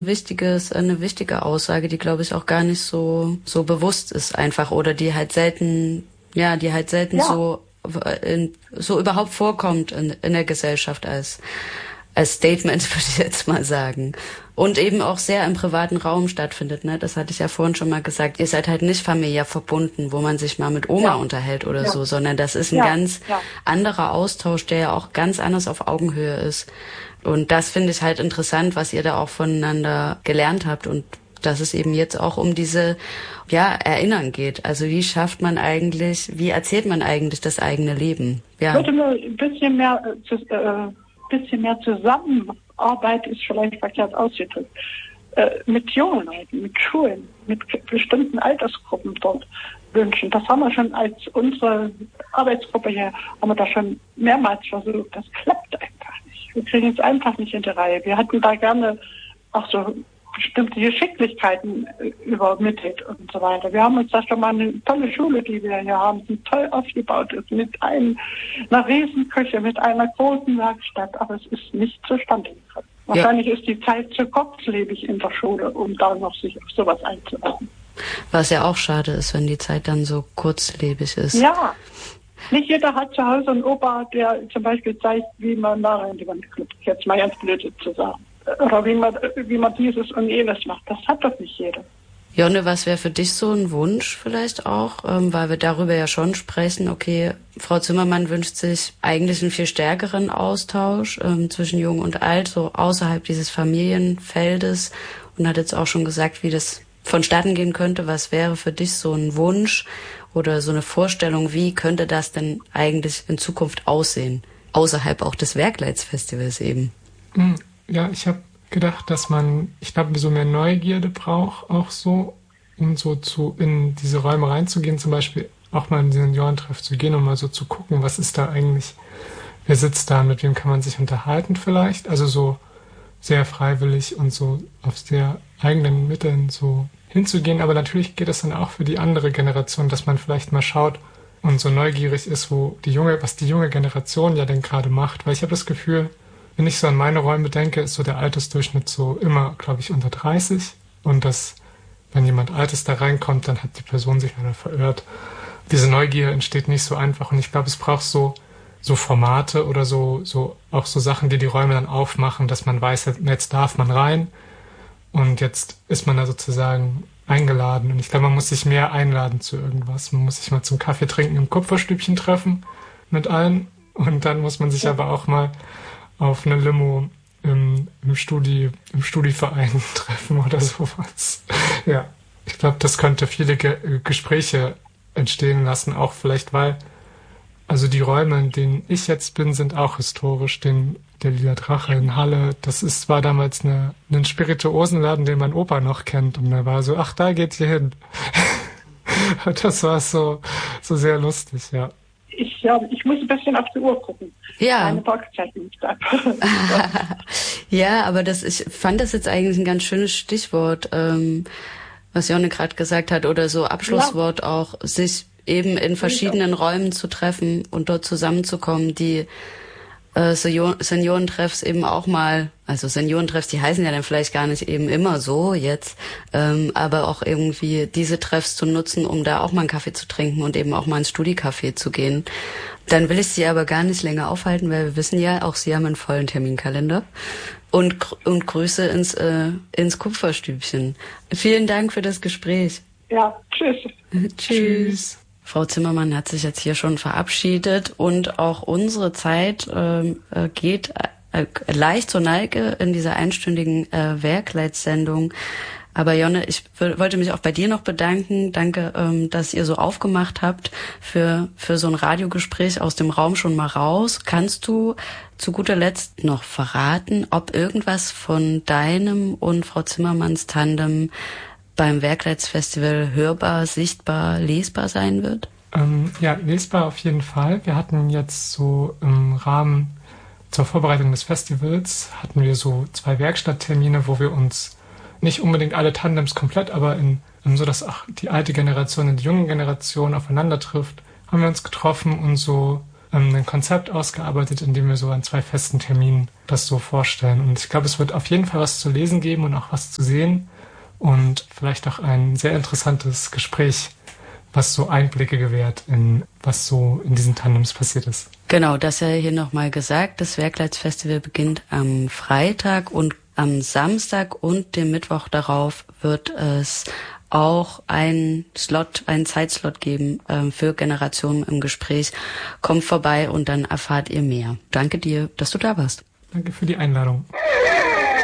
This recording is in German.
eine wichtige Aussage, die, glaube ich, auch gar nicht so bewusst ist einfach oder die halt selten so überhaupt vorkommt in der Gesellschaft als Statement, würde ich jetzt mal sagen. Und eben auch sehr im privaten Raum stattfindet, ne? Das hatte ich ja vorhin schon mal gesagt. Ihr seid halt nicht familiär verbunden, wo man sich mal mit Oma unterhält oder so, sondern das ist ein ganz anderer Austausch, der ja auch ganz anders auf Augenhöhe ist. Und das finde ich halt interessant, was ihr da auch voneinander gelernt habt und dass es eben jetzt auch um diese Erinnern geht. Also wie erzählt man eigentlich das eigene Leben? Ja. Ich würde nur ein bisschen mehr Zusammenarbeit ist vielleicht verkehrt ausgedrückt, mit jungen Leuten, mit Schulen, mit bestimmten Altersgruppen dort wünschen. Das haben wir schon als unsere Arbeitsgruppe hier, haben wir das schon mehrmals versucht. Das klappt einfach nicht. Wir kriegen es einfach nicht in die Reihe. Wir hatten da gerne auch so bestimmte Geschicklichkeiten übermittelt und so weiter. Wir haben uns da schon mal eine tolle Schule, die wir hier haben, die toll aufgebaut ist, mit einer Riesenküche, mit einer großen Werkstatt, aber es ist nicht zustande gekommen. Wahrscheinlich ist die Zeit zu kurzlebig in der Schule, um da noch sich auf sowas einzulassen. Was ja auch schade ist, wenn die Zeit dann so kurzlebig ist. Ja, nicht jeder hat zu Hause einen Opa, der zum Beispiel zeigt, wie man da in die Wand klopft. Jetzt mal ganz blöd zu sagen. Oder wie man dieses und jenes macht. Das hat doch nicht jeder. Jonne, was wäre für dich so ein Wunsch vielleicht auch? Weil wir darüber ja schon sprechen. Okay, Frau Zimmermann wünscht sich eigentlich einen viel stärkeren Austausch zwischen Jung und Alt, so außerhalb dieses Familienfeldes. Und hat jetzt auch schon gesagt, wie das vonstatten gehen könnte. Was wäre für dich so ein Wunsch oder so eine Vorstellung, wie könnte das denn eigentlich in Zukunft aussehen? Außerhalb auch des Werkleitsfestivals eben. Ja, ich habe gedacht, dass ich glaube, so mehr Neugierde braucht, auch so, um so in diese Räume reinzugehen, zum Beispiel auch mal in den Seniorentreff zu gehen und mal so zu gucken, was ist da eigentlich, wer sitzt da, mit wem kann man sich unterhalten vielleicht, also so sehr freiwillig und so aus der eigenen Mitteln so hinzugehen, aber natürlich geht es dann auch für die andere Generation, dass man vielleicht mal schaut und so neugierig ist, was die junge Generation ja denn gerade macht, weil ich habe das Gefühl, wenn ich so an meine Räume denke, ist so der Altersdurchschnitt so immer, glaube ich, unter 30. Und wenn jemand Altes da reinkommt, dann hat die Person sich leider verirrt. Diese Neugier entsteht nicht so einfach. Und ich glaube, es braucht so Formate oder so auch so Sachen, die Räume dann aufmachen, dass man weiß, jetzt darf man rein. Und jetzt ist man da sozusagen eingeladen. Und ich glaube, man muss sich mehr einladen zu irgendwas. Man muss sich mal zum Kaffee trinken im Kupferstübchen treffen mit allen. Und dann muss man sich aber auch mal auf eine Limo im Studieverein treffen oder sowas. Ja, ich glaube, das könnte viele Gespräche entstehen lassen, auch vielleicht, weil also die Räume, in denen ich jetzt bin, sind auch historisch. Der Lila Drache in Halle, war damals ein Spirituosenladen, den mein Opa noch kennt. Und er war so, ach, da geht's hier hin. Das war so sehr lustig, ja. Ich muss ein bisschen auf die Uhr gucken. Ja. Meine Parkzeit nimmt ab. Ja, aber ich fand das jetzt eigentlich ein ganz schönes Stichwort, was Jonne gerade gesagt hat, oder so Abschlusswort auch, sich eben in verschiedenen Räumen zu treffen und dort zusammenzukommen, die Seniorentreffs eben auch mal, also Seniorentreffs, die heißen ja dann vielleicht gar nicht eben immer so jetzt, aber auch irgendwie diese Treffs zu nutzen, um da auch mal einen Kaffee zu trinken und eben auch mal ins Studiecafé zu gehen. Dann will ich Sie aber gar nicht länger aufhalten, weil wir wissen ja, auch Sie haben einen vollen Terminkalender. Und Grüße ins Kupferstübchen. Vielen Dank für das Gespräch. Ja, tschüss. Tschüss. Frau Zimmermann hat sich jetzt hier schon verabschiedet und auch unsere Zeit geht leicht zur Neige in dieser einstündigen Werkleitsendung. Aber Jonne, ich wollte mich auch bei dir noch bedanken. Danke, dass ihr so aufgemacht habt für so ein Radiogespräch aus dem Raum schon mal raus. Kannst du zu guter Letzt noch verraten, ob irgendwas von deinem und Frau Zimmermanns Tandem beim Werkleitsfestival hörbar, sichtbar, lesbar sein wird? Ja, lesbar auf jeden Fall. Wir hatten jetzt so im Rahmen zur Vorbereitung des Festivals hatten wir so 2 Werkstatttermine, wo wir uns nicht unbedingt alle Tandems komplett, aber so, dass auch die alte Generation und die junge Generation aufeinander trifft, haben wir uns getroffen und so ein Konzept ausgearbeitet, in dem wir so an 2 festen Terminen das so vorstellen. Und ich glaube, es wird auf jeden Fall was zu lesen geben und auch was zu sehen und vielleicht auch ein sehr interessantes Gespräch, was so Einblicke gewährt in was so in diesen Tandems passiert ist. Genau, das ja hier nochmal gesagt. Das Werkleitsfestival beginnt am Freitag und am Samstag und dem Mittwoch darauf wird es auch einen Zeitslot geben für Generationen im Gespräch. Kommt vorbei und dann erfahrt ihr mehr. Danke dir, dass du da warst. Danke für die Einladung.